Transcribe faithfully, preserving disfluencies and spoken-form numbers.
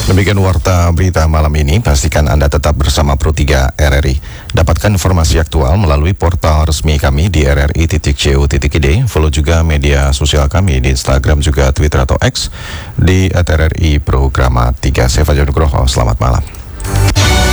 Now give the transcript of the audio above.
Demikian warta berita malam ini. Pastikan Anda tetap bersama Pro tiga R R I. Dapatkan informasi aktual melalui portal resmi kami di r r i titik co titik i d. Follow juga media sosial kami di Instagram, juga Twitter atau X di at r r i programa tiga. Saya Fajar Nugroho. Selamat malam.